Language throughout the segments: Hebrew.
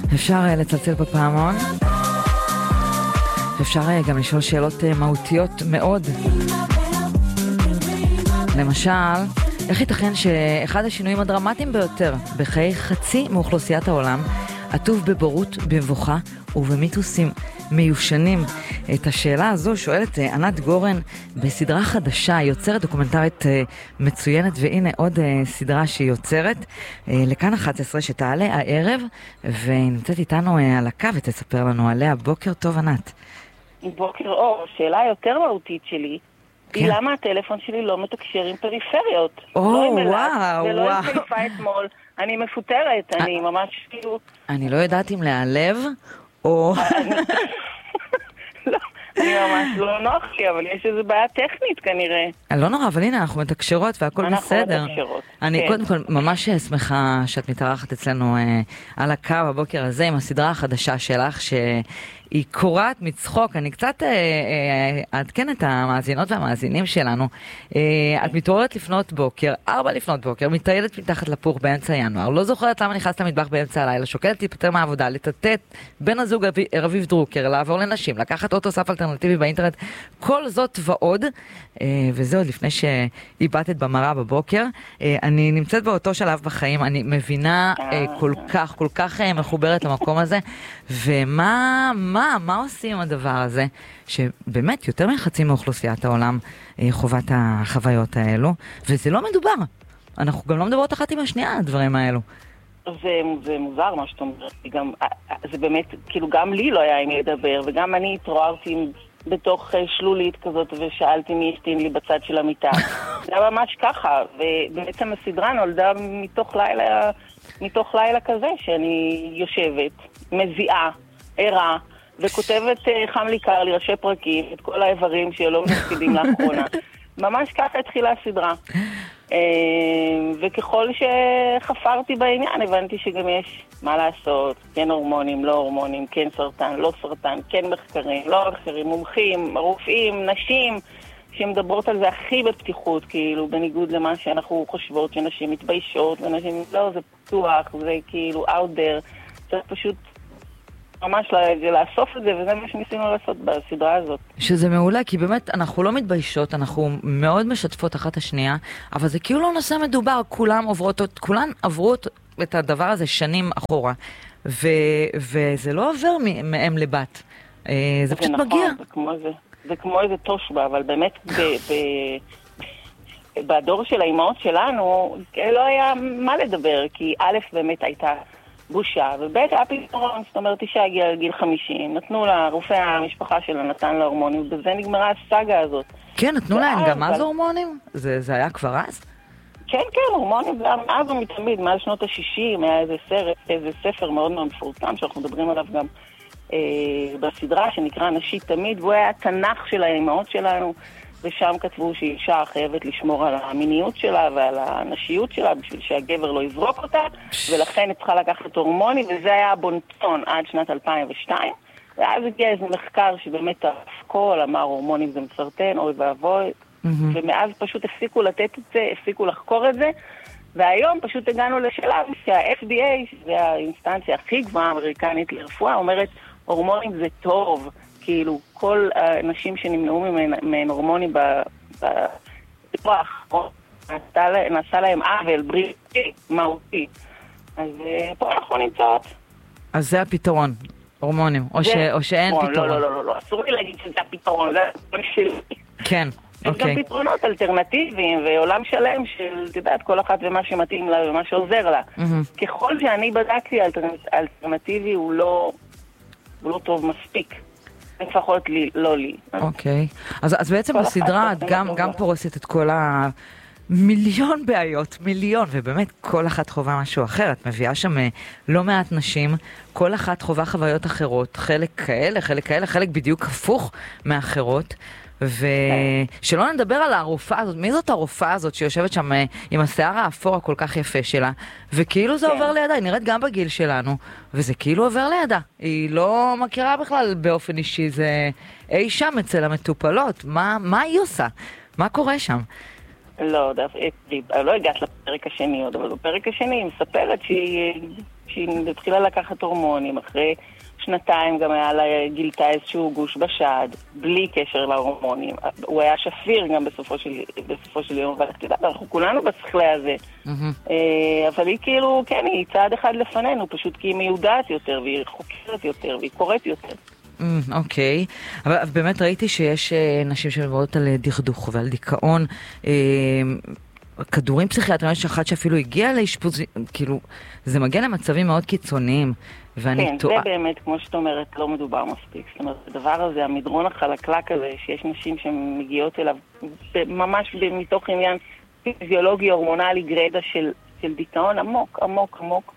אפשר לצלצל בפעמון. אפשר גם לשאול שאלות מהותיות מאוד. למשל, איך ייתכן שאחד השינויים הדרמטיים ביותר בחיי חצי מאוכלוסיית העולם עטוב בבורות, במבוכה ובמיתוסים מיושנים? את השאלה הזו שואלת ענת גורן בסדרה חדשה, יוצרת דוקומנטרית מצוינת, והנה עוד סדרה שהיא יוצרת לכאן 11 שתעלה הערב, ונמצאת איתנו על הקו ותספר לנו עליה. בוקר טוב ענת. בוקר אור. שאלה יותר מהותית שלי היא למה הטלפון שלי לא מתקשר עם פריפריות. לא עם אלת ולא עם חיפה אתמול. אני מפוטרת, אני ממש כאילו... אני לא יודעת אם להיעלב או... לא, אני ממש לא נוח לי, אבל יש איזו בעיה טכנית כנראה. לא נורא, אבל הנה, אנחנו מתקשרות והכל בסדר. אנחנו מתקשרות. אני קודם כל ממש שמחה שאת מתארחת אצלנו על הקו הבוקר הזה עם הסדרה החדשה שלך, שהיא קוראת מצחוק. אני קצת אעדכן את המאזינות והמאזינים שלנו. את מתעוררת לפנות בוקר, 4 לפנות בוקר, מטיילת מתחת לפוך באמצע ינואר, לא זוכרת למה נכנסת למטבח באמצע הלילה, שוקלת להיפטר מהעבודה, לטטט בן הזוג רביב דרוקר, לעבור לנשים, לקחת אוטו סף אלטרנטיבי באינטרנט, כל זאת ועוד, וזה עוד לפני שאיבדת במראה בבוקר. אני נמצאת באותו שלב בחיים, אני מבינה כל כך מחוברת למקום הזה, מה עושים עם הדבר הזה, שבאמת יותר מחצי מאוכלוסיית העולם חובת החוויות האלו, וזה לא מדובר. אנחנו גם לא מדברות אחת עם השנייה על הדברים האלו. זה מוזר מה שאתה אומר. זה באמת, כאילו גם לי לא היה עם לדבר, וגם אני התרוערתי בתוך שלולית כזאת ושאלתי מי ישתין לי בצד של המיטה. זה היה ממש ככה, ובעצם הסדרה נולדה מתוך לילה כזה שאני יושבת, מזיעה, ערה, וכותבת חם לי קר לי ראשי פרקים, את כל האיברים שלא מפקידים לאחרונה. ממש ככה התחילה הסדרה. וככל שחפרתי בעניין, הבנתי שגם יש מה לעשות, כן הורמונים, לא הורמונים, כן סרטן, לא סרטן, כן מחקרים, לא מחקרים, מומחים, רופאים, נשים, שמדברות על זה הכי בפתיחות, כאילו, בניגוד למה שאנחנו חושבות, שנשים מתביישות, ונשים, לא, זה פתוח, זה כאילו out there, צריך פשוט ממש לאסוף את זה, וזה מה שניסינו לעשות בסדרה הזאת. שזה מעולה, כי באמת אנחנו לא מתביישות, אנחנו מאוד משתפות אחת השנייה, אבל זה כאילו לא נושא מדובר, כולן עברו את הדבר הזה שנים אחורה, וזה לא עובר מהם לבת, זה פשוט נכון, מגיע. זה כמו איזה תושבה, אבל באמת בדור של האימהות שלנו לא היה מה לדבר, כי א' באמת הייתה בושה, וב' היה פתרון, זאת אומרת, אישה הגיעה לגיל 50, נתנו לה, רופא המשפחה שלה נתן לה הורמונים, ובזה נגמרה הסאגה הזאת. כן, נתנו להם גם אז הורמונים? זה היה כבר אז? כן, הורמונים, אז ומתמיד, מאז שנות ה-60, היה איזה ספר מאוד מאוד מפורסם, שאנחנו מדברים עליו גם בסדרה, שנקרא נשית תמיד, והוא היה התנ"ך של האימהות שלנו, ושם כתבו שאישה חייבת לשמור על המיניות שלה ועל הנשיות שלה בשביל שהגבר לא יזרוק אותה, ולכן היא צריכה לקחת הורמונים, וזה היה הבונטון עד שנת 2002, ואז הגיע איזה מחקר שבאמת הכל אמר הורמונים זה מסרטן, אוי ואבוי, ומאז פשוט הפסיקו לתת את זה, הפסיקו לחקור את זה, והיום פשוט הגענו לשלב שה-FDA, שזה האינסטנציה הכי גבוהה האמריקנית לרפואה, אומרת הורמונים זה טוב, כאילו, כל הנשים שנמנעו מהן הורמונים בכוח, נעשה להם עוול, בריאותי, מהותי. אז פה אנחנו נמצאות. אז זה הפתרון, הורמונים, או שאין פתרון. לא, אסור לי להגיד שזה הפתרון, זה הפתרון שלי. כן, אוקיי. יש גם פתרונות אלטרנטיביים, ועולם שלם של, תדעת, כל אחת ומה שמתאים לה ומה שעוזר לה. ככל שאני בדקתי, אלטרנטיבי הוא לא טוב מספיק. לפחות לי, לא לי. אוקיי. אז בעצם בסדרה את גם פורסת את כל המיליון בעיות, ובאמת כל אחת חובה משהו אחר. את מביאה שם לא מעט נשים, כל אחת חובה חוויות אחרות, חלק כאלה, חלק בדיוק הפוך מאחרות. ושלא נדבר על הרופאה הזאת, מי זאת הרופאה הזאת שיושבת שם עם השיער האפור הכל כך יפה שלה, וכאילו זה עובר לידה, היא נראית גם בגיל שלנו, וזה כאילו עובר לידה, היא לא מכירה בכלל באופן אישי, זה אי שם אצל המטופלות, מה היא עושה? מה קורה שם? לא הגעת לפרק השני עוד, אבל בפרק השני היא מספרת שהיא שהיא התחילה לקחת הורמונים, אחרי שנתיים גם היה לה, גילתה איזשהו גוש בשד, בלי קשר להורמונים. הוא היה שפיר גם בסופו של יום, אבל תדעת, אנחנו כולנו בשכלה הזה. אבל היא כאילו, כן, היא צעד אחד לפנינו, פשוט כי היא מיודעת יותר, והיא חוקרת יותר, והיא קוראת יותר. אוקיי, אבל באמת ראיתי שיש נשים שמדברות על דכדוך ועל דיכאון, כדורים פסיכיאטריים, יש אחת שאפילו הגיעה לאשפוז, כאילו, זה מגיע למצבים מאוד קיצוניים, ואני כן, זה באמת, כמו שאת אומרת, לא מדובר מספיק. זאת אומרת, הדבר הזה, המדרון החלקלק הזה, שיש נשים שמגיעות אליו, ממש מתוך עניין פיזיולוגי, הורמונלי, גרידה של דיכאון עמוק, עמוק, עמוק.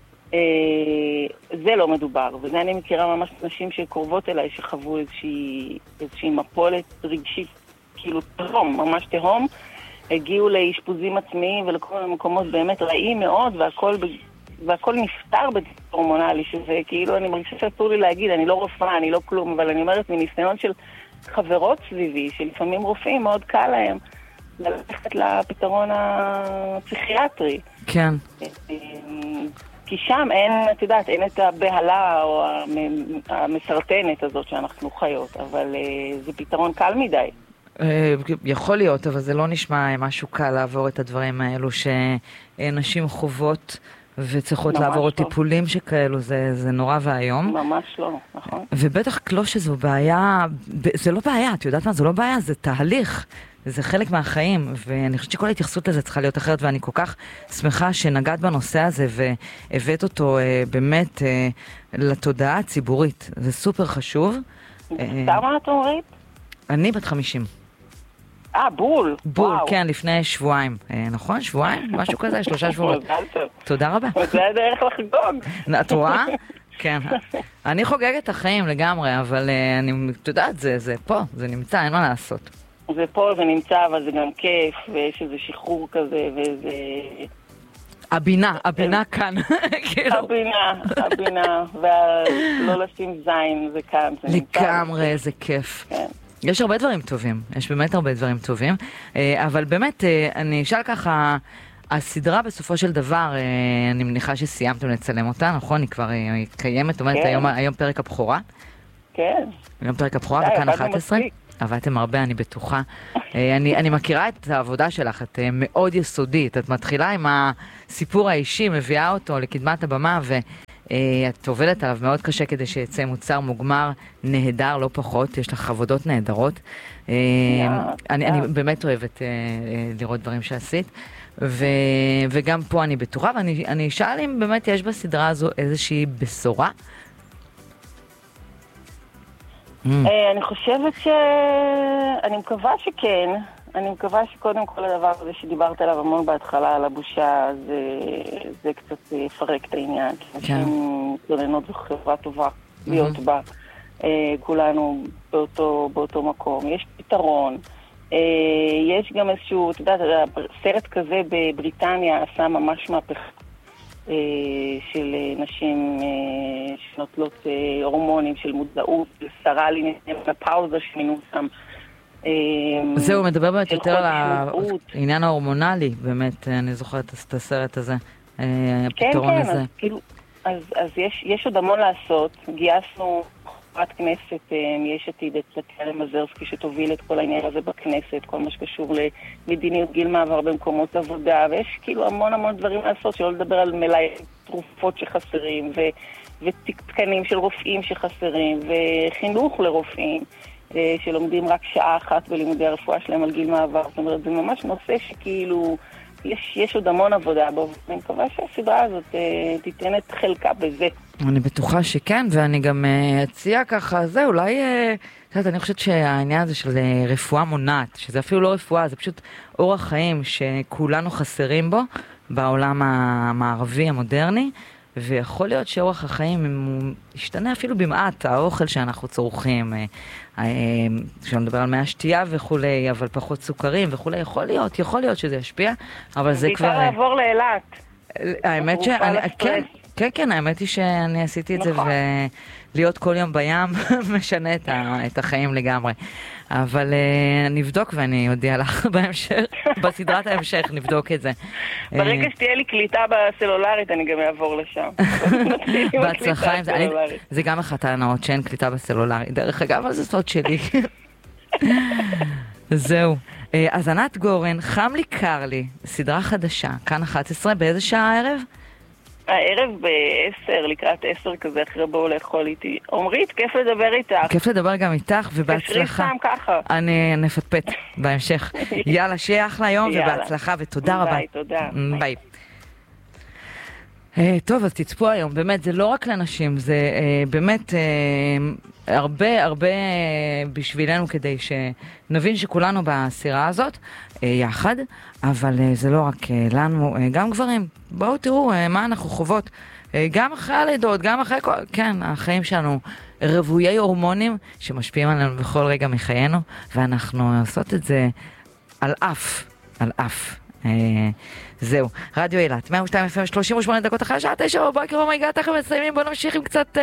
זה לא מדובר, וזה אני מכירה ממש נשים שקרובות אליי, שחוו איזושהי מפולת רגשית, כאילו תהום, ממש תהום, הגיעו לאשפוזים עצמיים ולכל מיני מקומות באמת רעים מאוד, והכל נפטר בהורמונלי, שזה כאילו, אני מרגישה שאסור לי להגיד, אני לא רופאה, אני לא כלום, אבל אני אומרת מניסיון של חברות סביבי, שלפעמים רופאים מאוד קל להם ללכת לפתרון הפסיכיאטרי. כן. כי שם אין, את יודעת, אין את הבהלה או המסרטנת הזאת שאנחנו חיות, אבל זה פתרון קל מדי. יכול להיות, אבל זה לא נשמע משהו קל לעבור את הדברים האלו שנשים חוות וצריכות לעבור טיפולים שכאלו, זה נורא והיום. ממש לא, נכון. ובטח לא שזו בעיה, זה לא בעיה, את יודעת מה? זו לא בעיה, זה תהליך. זה חלק מהחיים, ואני חושבת שכל ההתייחסות לזה צריכה להיות אחרת, ואני כל כך שמחה שנגעת בנושא הזה, והבאת אותו באמת לתודעה הציבורית. זה סופר חשוב. כמה את אומרת? אני בת 50. בול. בול, כן, לפני שבועיים. נכון? שבועיים? משהו כזה, 3 שבועות. תודה רבה. זה הדרך לחגוג. את רואה? כן. אני חוגגת את החיים לגמרי, אבל אני, את יודעת, זה פה, זה נמצא, אין מה לעשות. זה פה, זה נמצא, אבל זה גם כיף, ויש איזה שחרור כזה, ואיזה... הבינה כאן. הבינה, ולא לשים זין, זה כאן, זה נמצא. לגמרי, זה כיף. כן. יש הרבה דברים טובים, יש באמת הרבה דברים טובים, אבל באמת, אני אשאל ככה, הסדרה בסופו של דבר, אני מניחה שסיימתם לצלם אותה, נכון? היא כבר קיימת, אומרת, היום פרק הבכורה. כן. היום פרק הבכורה, וכאן 11. עבדתם הרבה, אני בטוחה. אני מכירה את העבודה שלך, את מאוד יסודית. את מתחילה עם הסיפור האישי, מביאה אותו לקדמת הבמה, ואת עובדת עליו מאוד קשה כדי שיצא מוצר מוגמר, נהדר, לא פחות. יש לך עבודות נהדרות. אני באמת אוהבת לראות דברים שעשית. וגם פה אני בטוחה, ואני אשאל אם באמת יש בסדרה הזו איזושהי בשורה. אני חושבת אני מקווה שכן. אני מקווה שקודם כל הדבר הזה שדיברת עליו המון בהתחלה, על הבושה, זה קצת יפרק את העניין. כי נשים מתלוננות זו חברה טובה להיות בה. כולנו באותו מקום. יש פתרון. יש גם איזשהו, אתה יודע, סרט כזה בבריטניה עשה ממש מהפכה. של נשים שנוטלות הורמונים של מודעות, שרה לי בפאוזה שמינו אותם. זהו, מדבר באמת יותר על העניין ההורמונלי, באמת, אני זוכרת את הסרט הזה, הפתרון הזה. אז יש עוד המון לעשות, גייסנו חברת כנסת, יש עתיד את טטיאנה מזרסקי שתוביל את כל העניין הזה בכנסת, כל מה שקשור למדיניות גיל מעבר במקומות עבודה, ויש כאילו המון דברים לעשות, שלא לדבר על מלאי תרופות שחסרים, ותקנים של רופאים שחסרים, וחינוך לרופאים, שלומדים רק שעה אחת בלימודי הרפואה שלהם על גיל מעבר. זאת אומרת, זה ממש נושא שכאילו יש עוד המון עבודה בו, ואני מקווה שהסדרה הזאת תיתן את חלקה בזה. אני בטוחה שכן, ואני גם אציע ככה, זה אולי, אני חושבת שהעניין הזה של רפואה מונעת, שזה אפילו לא רפואה, זה פשוט אורח חיים שכולנו חסרים בו, בעולם המערבי המודרני, ויכול להיות שאורח החיים ישתנה אפילו במעט, האוכל שאנחנו צורכים, כשאנחנו מדבר על מי השתייה וכולי, אבל פחות סוכרים וכולי, יכול להיות שזה ישפיע, אבל זה כבר... בעיקר לעבור לאילת. האמת שאני, כן, כן, כן, האמת היא שאני עשיתי את זה, ולהיות כל יום בים משנה את החיים לגמרי. אבל נבדוק ואני אודיע לך בהמשך, בסדרת ההמשך נבדוק את זה. ברגע שתהיה לי קליטה בסלולרית, אני גם אעבור לשם. בהצלחה עם זה. זה גם אחת ההנאות שאין קליטה בסלולרית. דרך אגב, אז זה סוד שלי. זהו. אז ענת גורן, חם לי קר לי, סדרה חדשה, כאן 11, באיזה שעה הערב? הערב ב-10, לקראת 10 כזה, אחרי בואו לאכול איתי. עומרית, כיף לדבר איתך. כיף לדבר גם איתך, ובהצלחה. סתם ככה. אני נפטפט בהמשך. יאללה, שיהיה אחלה יום, ובהצלחה, ותודה רבה. ביי, תודה. ביי. טוב, אז תצפו היום, באמת, זה לא רק לנשים, זה באמת הרבה בשבילנו כדי שנבין שכולנו בסירה הזאת יחד, אבל זה לא רק לנו, גם גברים. בואו תראו מה אנחנו חוות, גם אחרי הלידות, גם אחרי כל... כן, החיים שלנו רבויי הורמונים שמשפיעים עלינו בכל רגע מחיינו, ואנחנו עושות את זה על אף. זהו, רדיו אילת, 102 FM, 38 דקות אחרי השעה 9 בבוקר, אומייגאד, תכף מסיימים, בואו נמשיך עם קצת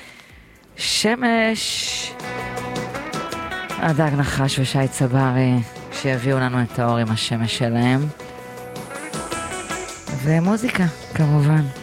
שמש. הדג נחש ושי צברי, שיביאו לנו את האור עם השמש שלהם. ומוזיקה, כמובן.